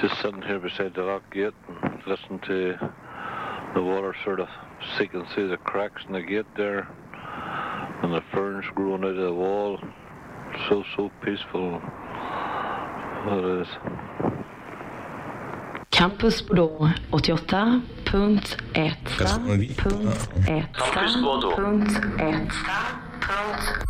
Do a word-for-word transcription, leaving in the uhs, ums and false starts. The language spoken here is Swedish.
just sitting here beside the lock gate and listening to the water sort of sinking through the cracks in the gate there, and the ferns growing out of the wall. So, so peaceful. It is. Campus Bordeaux åttioåtta punkt ett punkt ett punkt ett punkt